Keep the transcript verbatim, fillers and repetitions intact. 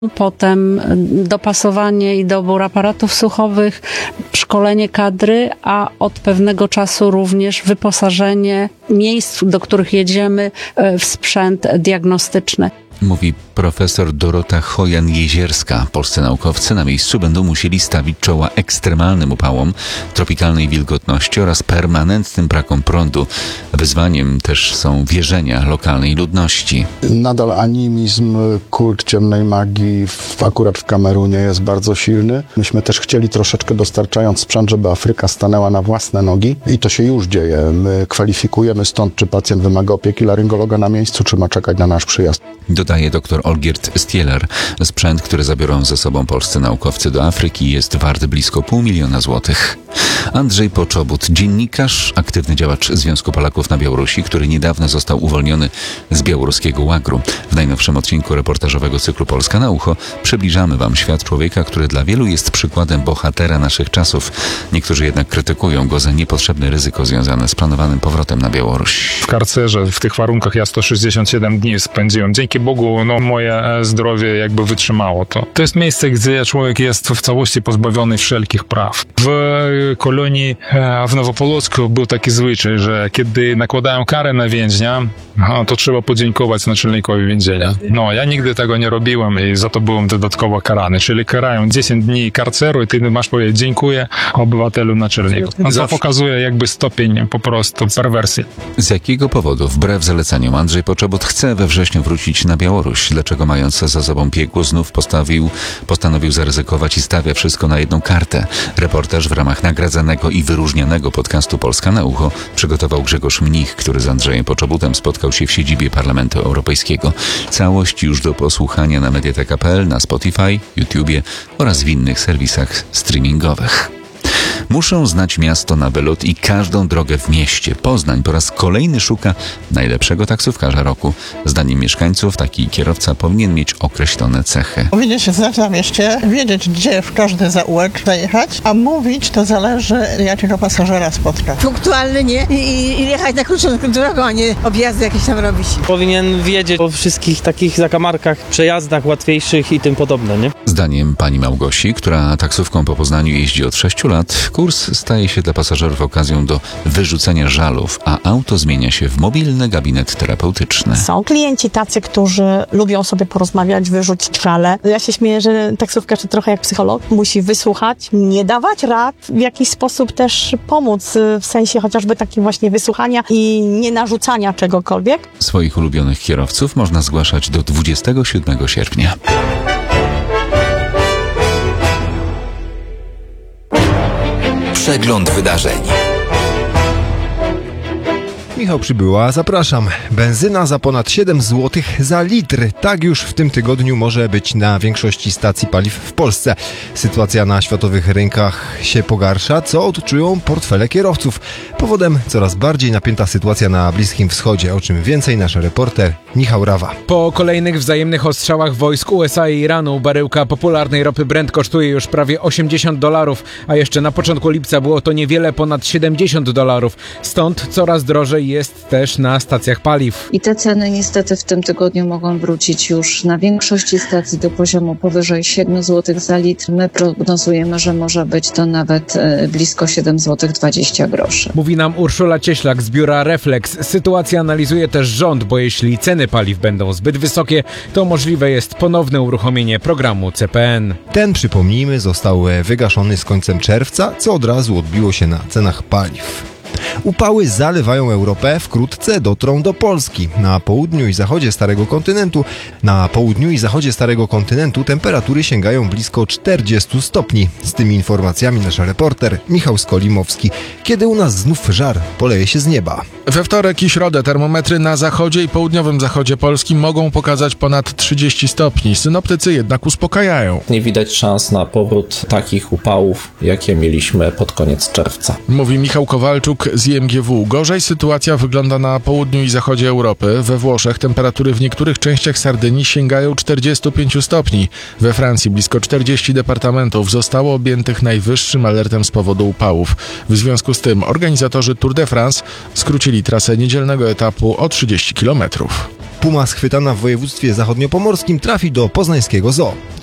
Potem dopasowanie i dobór aparatów słuchowych, szkolenie kadry, a od pewnego czasu również wyposażenie miejsc, do których jedziemy, w sprzęt diagnostyczny. Mówi profesor Dorota Chojan-Jezierska. Polscy naukowcy na miejscu będą musieli stawić czoła ekstremalnym upałom, tropikalnej wilgotności oraz permanentnym brakom prądu. Wyzwaniem też są wierzenia lokalnej ludności. Nadal animizm, kult ciemnej magii w, akurat w Kamerunie jest bardzo silny. Myśmy też chcieli troszeczkę, dostarczając sprzęt, żeby Afryka stanęła na własne nogi i to się już dzieje. My kwalifikujemy stąd, czy pacjent wymaga opieki laryngologa na miejscu, czy ma czekać na nasz przyjazd. Dodaje dr Olgierd Stieler. Sprzęt, który zabiorą ze sobą polscy naukowcy do Afryki, jest wart blisko pół miliona złotych. Andrzej Poczobut, dziennikarz, aktywny działacz Związku Polaków na Białorusi, który niedawno został uwolniony z białoruskiego łagru. W najnowszym odcinku reportażowego cyklu Polska na ucho przybliżamy wam świat człowieka, który dla wielu jest przykładem bohatera naszych czasów. Niektórzy jednak krytykują go za niepotrzebne ryzyko związane z planowanym powrotem na Białoruś. W karcerze, w tych warunkach ja sto sześćdziesiąt siedem dni spędziłem. Dzięki Bogu, no, moje zdrowie jakby wytrzymało to. To jest miejsce, gdzie człowiek jest w całości pozbawiony wszelkich praw. W kolonii w Nowopolocku był taki zwyczaj, że kiedy nakładają karę na więźnia, to trzeba podziękować naczelnikowi więzienia. No, ja nigdy tego nie robiłem i za to byłem dodatkowo karany. Czyli karają dziesięć dni karceru i ty masz powiedzieć dziękuję obywatelu naczelniku. To pokazuje jakby stopień po prostu perwersji. Z jakiego powodu, wbrew zaleceniom, Andrzej Poczobut chce we wrześniu wrócić na Białoruś? Dlaczego, mając za sobą piekło, znów postawił, postanowił zaryzykować i stawia wszystko na jedną kartę? Reportaż w ramach nagradzanego i wyróżnianego podcastu Polska na ucho przygotował Grzegorz Mnich, który z Andrzejem Poczobutem spotkał się w siedzibie Parlamentu Europejskiego. Całość już do posłuchania na mediateka kropka pe el, na Spotify, YouTubie oraz w innych serwisach streamingowych. Muszą znać miasto na wylot i każdą drogę w mieście. Poznań po raz kolejny szuka najlepszego taksówkarza roku. Zdaniem mieszkańców taki kierowca powinien mieć określone cechy. Powinien się znać na mieście, wiedzieć, gdzie w każdy zaułek zajechać, a mówić to zależy, jakiego pasażera spotka. Punktualny, nie? I, i jechać na krótszą drogą, a nie objazdy jakieś tam robić. Powinien wiedzieć o wszystkich takich zakamarkach, przejazdach łatwiejszych i tym podobne, nie? Zdaniem pani Małgosi, która taksówką po Poznaniu jeździ od sześciu lat, kurs staje się dla pasażerów okazją do wyrzucenia żalów, a auto zmienia się w mobilny gabinet terapeutyczny. Są klienci tacy, którzy lubią sobie porozmawiać, wyrzucić żale. Ja się śmieję, że taksówkarz to trochę jak psycholog. Musi wysłuchać, nie dawać rad, w jakiś sposób też pomóc, w sensie chociażby takiego właśnie wysłuchania i nie narzucania czegokolwiek. Swoich ulubionych kierowców można zgłaszać do dwudziestego siódmego sierpnia. Przegląd wydarzeń. Michał Przybyła, zapraszam. Benzyna za ponad siedem złotych za litr. Tak już w tym tygodniu może być na większości stacji paliw w Polsce. Sytuacja na światowych rynkach się pogarsza, co odczują portfele kierowców. Powodem coraz bardziej napięta sytuacja na Bliskim Wschodzie, o czym więcej nasz reporter Michał Rawa. Po kolejnych wzajemnych ostrzałach wojsk U S A i Iranu baryłka popularnej ropy Brent kosztuje już prawie osiemdziesiąt dolarów, a jeszcze na początku lipca było to niewiele ponad siedemdziesiąt dolarów. Stąd coraz drożej jest też na stacjach paliw. I te ceny niestety w tym tygodniu mogą wrócić już na większości stacji do poziomu powyżej siedem złotych za litr. My prognozujemy, że może być to nawet blisko siedem złotych dwadzieścia groszy. Mówi nam Urszula Cieślak z biura Reflex. Sytuację analizuje też rząd, bo jeśli ceny paliw będą zbyt wysokie, to możliwe jest ponowne uruchomienie programu C P N. Ten, przypomnijmy, został wygaszony z końcem czerwca, co od razu odbiło się na cenach paliw. Upały zalewają Europę, wkrótce dotrą do Polski. Na południu i zachodzie Starego Kontynentu, na południu i zachodzie Starego Kontynentu temperatury sięgają blisko czterdziestu stopni. Z tymi informacjami nasz reporter Michał Skolimowski. Kiedy u nas znów żar poleje się z nieba. We wtorek i środę termometry na zachodzie i południowym zachodzie Polski mogą pokazać ponad trzydzieści stopni. Synoptycy jednak uspokajają. Nie widać szans na powrót takich upałów, jakie mieliśmy pod koniec czerwca. Mówi Michał Kowalczuk z I M G W. Gorzej sytuacja wygląda na południu i zachodzie Europy. We Włoszech temperatury w niektórych częściach Sardynii sięgają czterdziestu pięciu stopni. We Francji blisko czterdzieści departamentów zostało objętych najwyższym alertem z powodu upałów. W związku z tym organizatorzy Tour de France skrócili trasę niedzielnego etapu o trzydzieści kilometrów. Puma schwytana w województwie zachodniopomorskim trafi do poznańskiego zoo.